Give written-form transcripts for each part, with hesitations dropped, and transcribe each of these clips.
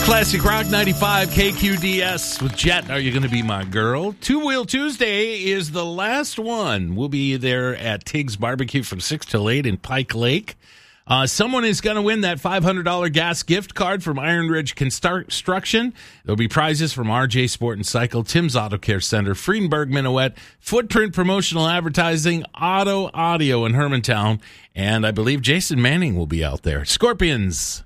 Classic Rock 95 KQDS with Jet. Are you going to be my girl? Two Wheel Tuesday is the last one. We'll be there at Tig's Barbecue from 6 till 8 in Pike Lake. Someone is going to win that $500 gas gift card from Iron Ridge Construction. There'll be prizes from RJ Sport and Cycle, Tim's Auto Care Center, Friedenberg Minuet, Footprint Promotional Advertising, Auto Audio in Hermantown, and I believe Jason Manning will be out there. Scorpions.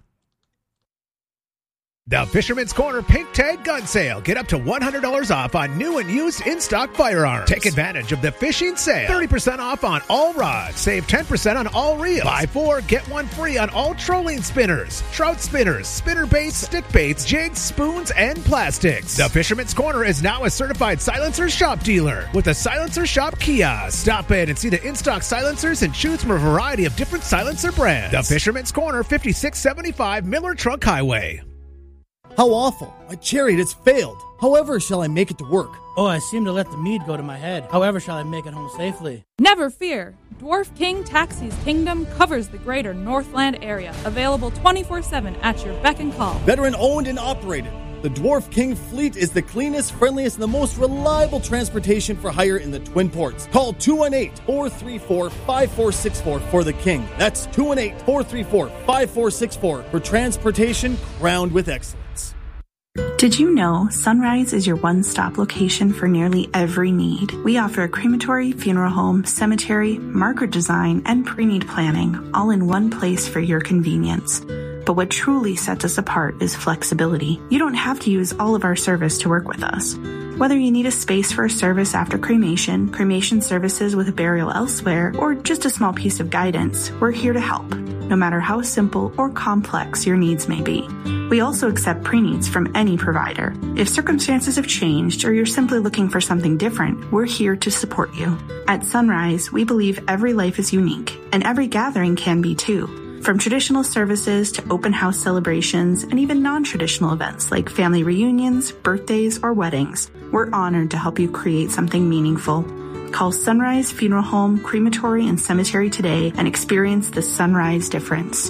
The Fisherman's Corner Pink Tag Gun Sale. Get up to $100 off on new and used in-stock firearms. Take advantage of the fishing sale. 30% off on all rods. Save 10% on all reels. Buy 4, get 1 free on all trolling spinners, trout spinners, spinner baits, stick baits, jigs, spoons, and plastics. The Fisherman's Corner is now a certified silencer shop dealer with a Silencer Shop kiosk. Stop in and see the in-stock silencers and choose from a variety of different silencer brands. The Fisherman's Corner, 5675 Miller Trunk Highway. How awful. My chariot has failed. However shall I make it to work? Oh, I seem to let the mead go to my head. However shall I make it home safely? Never fear. Dwarf King Taxis Kingdom covers the greater Northland area. Available 24/7 at your beck and call. Veteran owned and operated. The Dwarf King fleet is the cleanest, friendliest, and the most reliable transportation for hire in the Twin Ports. Call 218-434-5464 for the King. That's 218-434-5464 for transportation crowned with excellence. Did you know Sunrise is your one-stop location for nearly every need? We offer a crematory, funeral home, cemetery, marker design, and pre-need planning, all in one place for your convenience. But what truly sets us apart is flexibility. You don't have to use all of our service to work with us. Whether you need a space for a service after cremation, cremation services with a burial elsewhere, or just a small piece of guidance, we're here to help, no matter how simple or complex your needs may be. We also accept pre-needs from any provider. If circumstances have changed or you're simply looking for something different, we're here to support you. At Sunrise, we believe every life is unique, and every gathering can be too. From traditional services to open house celebrations and even non-traditional events like family reunions, birthdays, or weddings, we're honored to help you create something meaningful. Call Sunrise Funeral Home, Crematory, and Cemetery today and experience the Sunrise difference.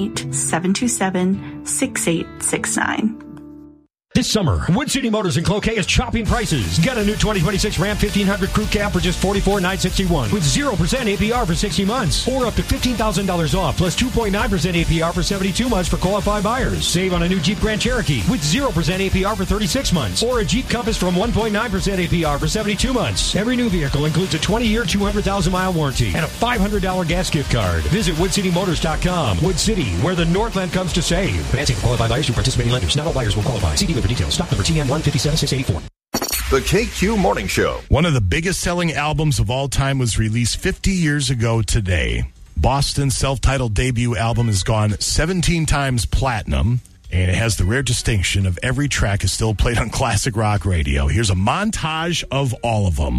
218-727-6869. This summer, Wood City Motors in Cloquet is chopping prices. Get a new 2026 Ram 1500 Crew Cab for just $44,961 with 0% APR for 60 months or up to $15,000 off plus 2.9% APR for 72 months for qualified buyers. Save on a new Jeep Grand Cherokee with 0% APR for 36 months or a Jeep Compass from 1.9% APR for 72 months. Every new vehicle includes a 20-year, 200,000-mile warranty and a $500 gas gift card. Visit WoodCityMotors.com. Wood City, where the Northland comes to save. Financing for qualified buyers through participating lenders. Not all buyers will qualify. See dealer for details. Stock number TN 157684. The KQ Morning Show. One of the biggest selling albums of all time was released 50 years ago today. Boston's self-titled debut album has gone 17 times platinum, and it has the rare distinction of every track is still played on classic rock radio. Here's a montage of all of them.